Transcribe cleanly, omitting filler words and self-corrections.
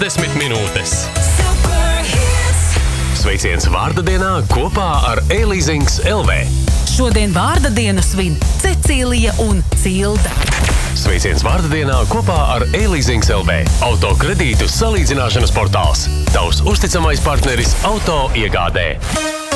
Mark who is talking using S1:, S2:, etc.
S1: 10 minūtes. Sveiciens vārda dienā kopā ar E-Leasings LV.
S2: Šodien vārda dienu svin Cecīlija un Cilda.
S1: Sveiciens vārda dienā kopā ar E-Leasings LV. Auto kredītu salīdzināšanas portāls. Tavs uzticamais partneris auto iegādē.